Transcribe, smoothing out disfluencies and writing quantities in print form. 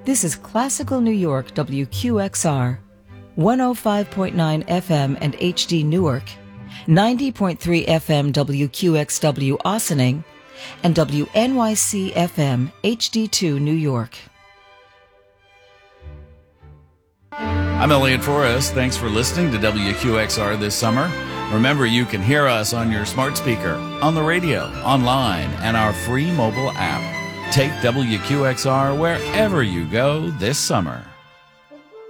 This is Classical New York WQXR, 105.9 FM and HD Newark, 90.3 FM WQXW Ossining, and WNYC FM HD2 New York. I'm Elliot Forrest. Thanks for listening to WQXR this summer. Remember, you can hear us on your smart speaker, on the radio, online, and our free mobile app. Take WQXR wherever you go this summer.